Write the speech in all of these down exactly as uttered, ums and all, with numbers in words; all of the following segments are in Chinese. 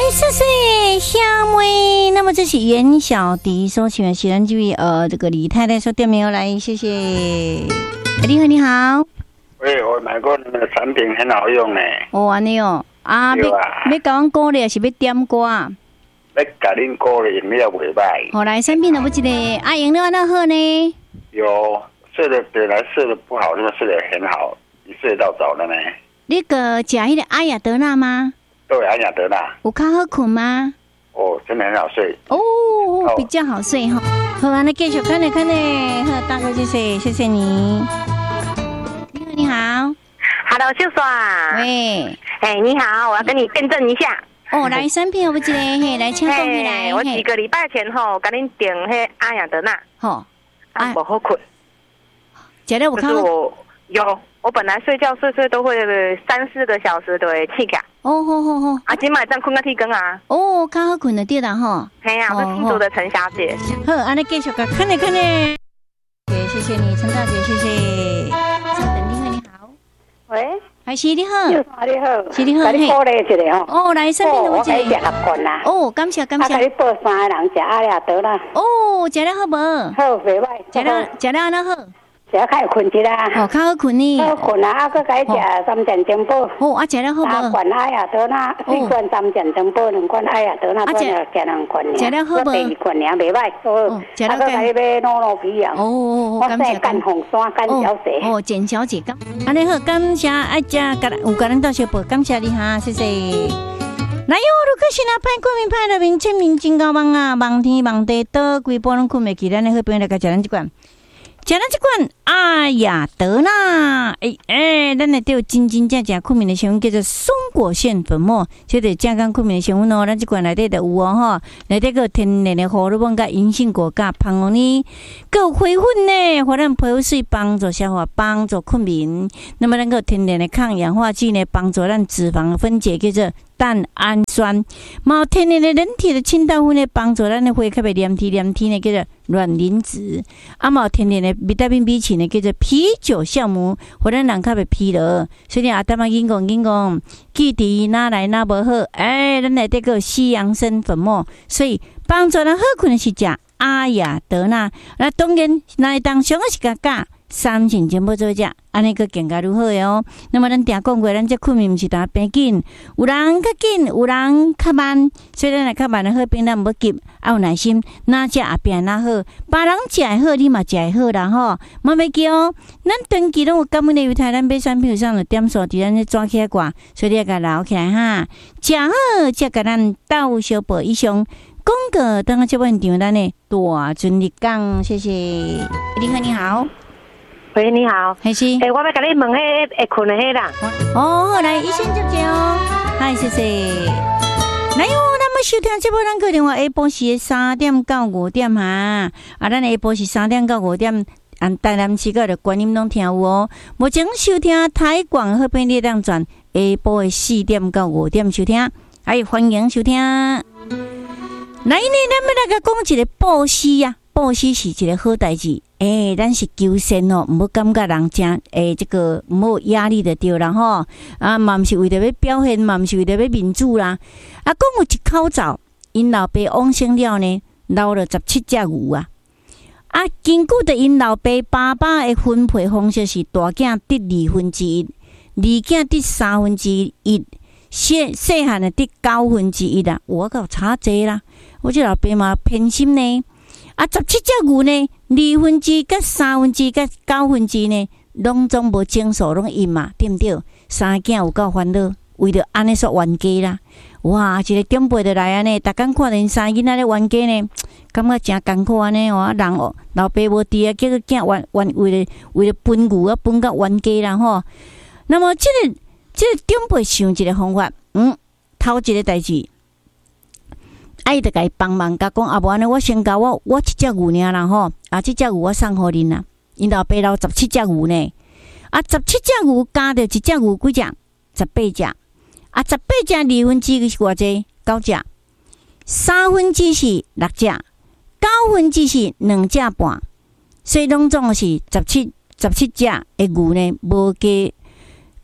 谢谢夏妹。那么这是袁小迪所请的喜人之呃，这个李太太说店没有来，谢谢。你好，你好。 喂，我买过那个产品很好用呢。 哦，安尼哦，啊，要要甲阮鼓励，还是要点歌啊？ 要甲恁鼓励，你也袂歹。 好来，产品有一个阿英，你安那好呢？ 有睡得本来睡得不好，现在睡得很好，一睡到早了呢。 你个食迄个阿雅德纳吗？ 对，阿雅德纳。 有较好困吗？ 哦，真的很好睡。 哦，比较好睡哈。好，安尼继续看呢看呢，好，大哥谢谢，谢谢你。你好，你好 ，Hello， 秀爽。 喂， 哎，你好，我要跟你辩证一下。 哦，来产品有不一个嘿，来请讲起来。 我几个礼拜前吼，跟恁订迄阿雅德纳。吼，啊，不好困。 食了有看？ 我有，我本来睡觉睡睡都会三四个小时都会起价。 哦，好好好。 啊，今晚这样困到天光啊。 哦，较好困就对啦吼。 嘿呀，我是新竹的陈小姐。 好，安尼继续个，看呢看呢。对，谢谢你，陈大姐，谢谢。稍等，你好，你好。 喂， 还是你好。 你好，你好。 是你好， 嘿。鼓励一下吼。 哦，来，身边有一个。 我可以食六罐啦。 哦，感谢感谢。 啊，给你报三个人食阿雅德啦。 哦，食了好无？ 好，袂歹。 食了食了安那好？ 食较会困一啦。 哦，较好困呢。 好困啊，啊，搁该食三件珍宝。 哦，啊，食了好无？ 三罐阿雅德纳，四罐三件珍宝，两罐阿雅德纳，罐了加两罐尔。 食了好无？ 第二罐尔袂歹。哦，食了。啊，搁该买糯糯皮啊。 哦哦哦，感谢干红山干小姐。 哦，简小姐，感，安尼好，感谢爱食，甲有甲咱到小报，感谢你哈，谢谢。来哟，如果是那派过面派的面，签名真高棒啊，望天望地，倒规波拢困袂起，咱的好朋友来甲食咱这罐。食咱这款阿雅德纳，诶、欸、诶，咱内底有真真正正困眠的成分叫做松果腺粉末，这个正刚困眠的成分哦。咱这款内底就有哦吼，内底个天然的荷尔蒙甲银杏果甲芳红呢，有花粉呢，互咱皮肤水帮助消化，帮助困眠。那么咱个天然的抗氧化剂呢，帮助咱脂肪的分解，叫做蛋氨酸。嘛天然的人体的清道夫呢，帮助咱的血较袂黏体黏体呢，叫做卵磷脂。啊嘛天然的维他命 B 群呢，叫做啤酒酵母，互咱人较袂疲劳。所以阿达妈紧讲紧讲，记伫哪来哪无好？哎，咱内底个西洋参粉末，所以帮助咱好困的是食阿雅德纳。那当然，那当上是甲教三成全部做食，安尼个更加如何的哦。那么咱定讲过，咱这困眠毋是打变紧，有人较紧，有人较慢。所以咱来较慢的好病，咱无急，要有耐心，哪食也变哪好。别人食会好，你嘛食会好啦吼。莫袂记哦，咱长期拢有感恩的犹太咱买选品上的点数伫咱咧抓起来挂，所以你要甲留起来哈。食好，才甲咱斗小报以上。广告等下这问题，咱呢大尊力讲，谢谢。你好，你好。 喂，你好， 还是？ 诶、欸，我要甲你问迄会困的迄啦。 哦，来，医生接接哦。嗨，谢谢。来哟，咱们收听这部咱个电话下晡是三点到五点哈，啊，咱下晡是三点到五点，按台南市个的观音拢听有哦。目前收听台广好便利当转下晡的四点到五点收听，哎，欢迎收听。来呢，咱们来个讲一个报喜呀，报喜是一个好代志。诶、欸，咱是求生哦，唔好感觉人真诶，这个唔好压力就对啦吼。啊，嘛毋是为着要表现，嘛毋是为着要民主啦。啊，讲有一口罩，因老爸往生了呢，留了十七只牛啊。啊，根据着因老爸爸爸的分配方式是大囝得二分之一，二囝得三分之一，细细汉的得九分之一啦。我够差济啦，我这老爸嘛偏心呢。啊，十七只牛呢，二分之甲三分之甲九分之呢，拢总无整数，拢因嘛，对毋对？三囝有够烦恼，为着安尼说冤家啦。哇，一个长辈就来安尼，逐工看恁三囡仔咧冤家呢，感觉真艰苦安尼哦。人哦，老爸无伫啊，叫个囝冤冤为了为了分牛啊，分到冤家啦吼。那么，即、这个即、这个长辈想一个方法，嗯，头一个代志。啊，伊就甲伊帮忙，甲讲啊，无安尼，我先甲我我一只牛尔啦吼，啊，即只牛我送互恁啦。因老爸留十七只牛呢，啊，十七只牛加着一只牛几只？十八只，啊，十八只二分之是偌济？九只，三分之是六只，九分之是两只半，所以拢总是十七十七只的牛呢，无加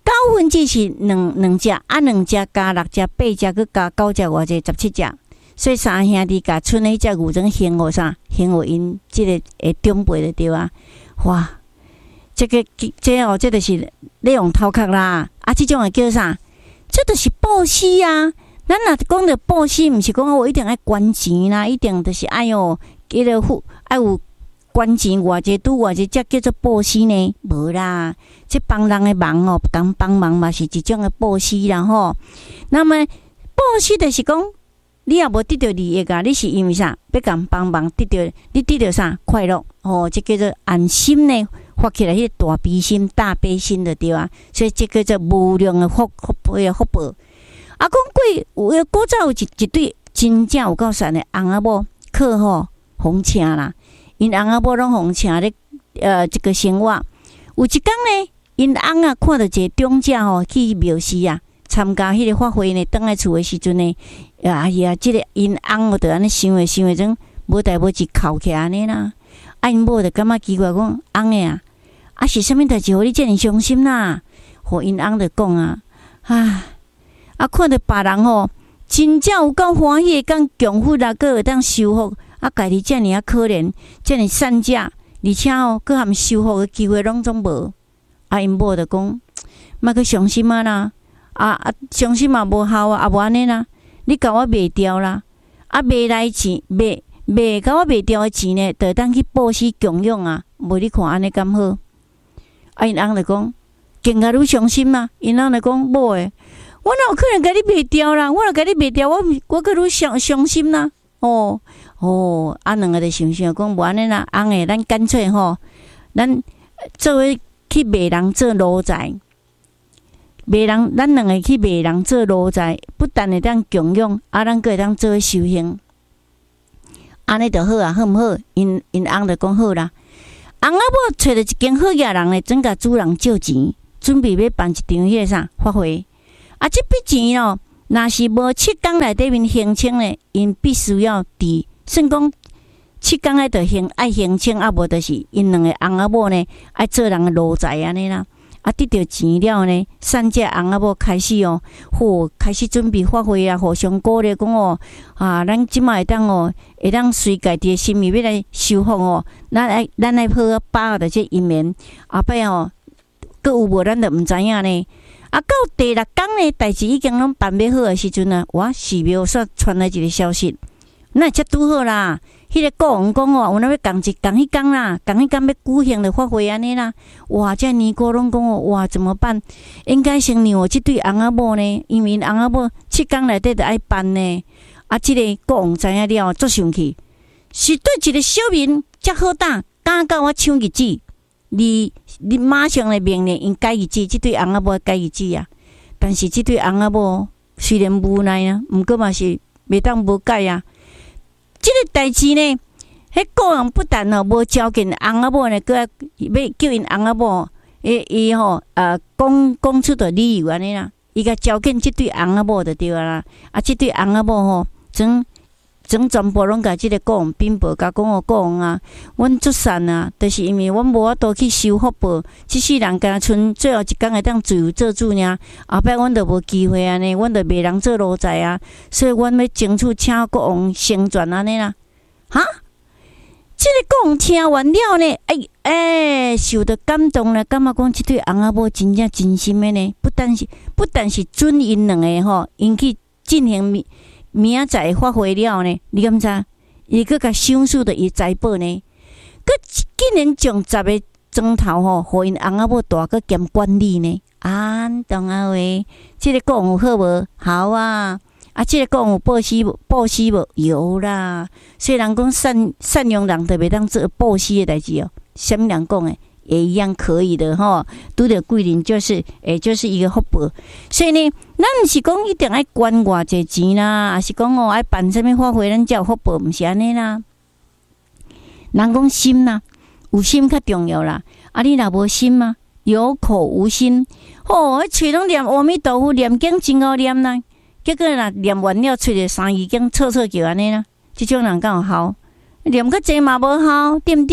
九分之是两两只，啊两只加六只，八只佮加九只，偌济十七只。所以三兄弟甲剩诶迄只牛种献互啥？献互因即个诶长辈就对啊！哇，这个这哦，这就是利用头壳啦！啊，即种诶叫啥？这就是布施啊！咱若讲着布施，毋是讲我一定爱捐钱啦，一定就是哎哟，迄个富爱有捐钱偌济拄偌济，才叫做布施呢？无啦，即帮人诶忙哦，讲帮忙嘛是一种诶布施啦吼。那么布施就是讲。你也无得到利益啊！你是因为啥？要共帮忙得到，你得到啥快乐？哦，这叫做安心呢，发起来迄个大悲心、大悲心就对啊。所以这叫做无量的福福报福报。啊，讲过有古早有一一对真正有够善的翁仔某，靠吼红请啦，因翁仔某拢红请咧，呃，这个生活。有一天呢，因翁啊看到一个长者吼去庙寺啊。参加迄个法会呢，倒来厝的时阵呢，哎呀，即、这个因翁就安尼想诶想诶，种无代无志哭起安尼啦。啊，因某就感觉奇怪，讲翁诶啊，啊是啥物代志，互你遮尔伤心啦？互因翁就讲啊，唉，啊看到别人吼，真正有够欢喜，敢强福啦，阁会当修福，啊，家己遮尔啊可怜，遮尔善者，而且哦，阁含修福诶机会拢总无。啊，因某就讲，莫去伤心啊啦。啊啊，伤心嘛无效啊，啊无安尼啦，你甲我卖掉啦，啊卖来钱，卖卖甲我卖掉诶钱呢，就当去布施供养啊，无你看安尼敢好？啊，因翁就讲，更加愈伤心啊，因翁就讲无诶，我哪有可能甲你卖掉啦？我若甲你卖掉，我我阁愈伤伤心啦。哦哦，啊两个就想想讲无安尼啦，翁诶，咱干脆吼，咱做伙去卖人做奴才。卖人，咱两个去卖人做奴才，不但会当供养，啊，咱阁会当做修行，安尼就好啊，好毋好？因因翁就讲好啦。翁仔某找着一间好野人咧，准甲主人借钱，准备要办一场迄个啥法会。啊，这笔钱哦，若是无七天内底面还清咧，因必须要伫，算讲七天爱着还爱还清，啊无就是因两个翁仔某呢爱做人的奴才安尼啦。啊，得到钱了呢，善者翁仔某开始哦，好开始准备发挥啊，互相鼓励讲哦，啊，咱即摆会当哦，会当随家己的心意要来修复哦，咱爱咱爱好把握着这因缘，后摆哦，阁有无咱就毋知影呢。啊，到第六天呢，代志已经拢办要好的时阵呢，我寺庙煞传来一个消息，那才拄好啦。迄个国王讲哦，有哪要共一共迄天啦，共迄天要举行的法会安尼啦。哇，这尼姑拢讲哦，哇，怎么办？应该先让我这对翁仔某呢，因为翁仔某七天内底就爱办呢。啊，这个国王知影了，足生气，是对一个小民遮好胆，敢甲我抢日子？你你马上来命令因改日子，这对翁仔某改日子啊。但是这对翁仔某虽然无奈啊，毋过嘛是袂当无改啊。这个代志呢，迄国王不但哦无召见翁仔某呢，佮要叫因翁仔某，伊伊吼呃讲讲出个理由安尼啦，伊甲召见即对翁仔某就对啦。啊，即对翁仔某吼，总总全部拢甲即个国王禀报，甲讲哦，国王啊，阮足善啊，就是因为阮无法度去修福报，即世人敢剩最后一天会当自由做主尔，后摆阮就无机会安尼，阮就卖人做奴才啊，所以阮要争取请国王成全安尼啦。哈，即、这个国王听完了呢，哎哎，受到感动了，感觉讲即对翁仔某真正真心的呢，不但是不但是准因两个吼，因去进行明明仔载发挥了呢，你敢知？伊佫甲赏赐着伊财宝呢，佫竟然将十个钟头吼，互因翁仔某大佫兼管理呢。啊，懂啊喂，即、这个国王好无？好啊！啊，即、这个国王有布施无？布施无？有啦。虽然讲善善良人特别当做布施的代志哦，什么人讲诶？也一样可以的吼，拄着贵人就是诶，就是一个福报。所以呢，咱毋是讲一定爱捐偌济钱啦，还是讲哦爱办啥物法会，咱才有福报，毋是安尼啦。人讲心啦，有心较重要啦。啊，你若无心嘛，有口无心，吼，迄喙拢念阿弥陀佛，念经真好念啦。结果若念完了，喙着三字经，错错叫安尼啦。即种人敢有效？念较济嘛无效，对毋对？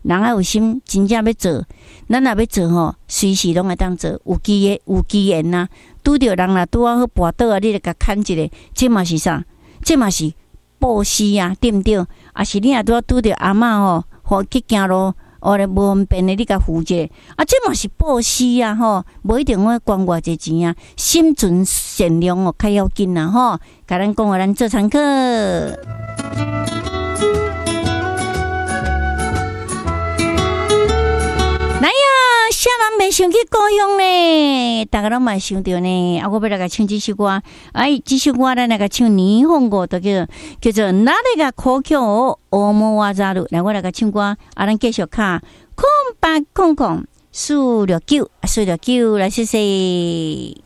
人啊有心真正要做，咱若要做吼，随时拢会当做，有机会有机缘呐。拄着人啦，拄啊好跋倒啊，你就甲牵一个，这嘛是啥？这嘛是布施啊，对毋对？啊是你若拄啊拄着阿嬷吼，或去行路。哦，咧无方便的，你甲扶者啊，这嘛是布施啊，吼，无一定要捐偌济钱啊，心存善良哦，较要紧啊，吼，甲咱讲啊，咱做参考。来呀，啥人袂想去故乡呢？大家拢嘛想到呢。啊，我要来甲唱这首歌，哎，这首歌咱来甲唱霓虹歌，就叫叫做哪里个可口欧摩瓦扎路。来，我来甲唱歌，啊，咱继续卡空八空空四六九，四六九来，谢谢。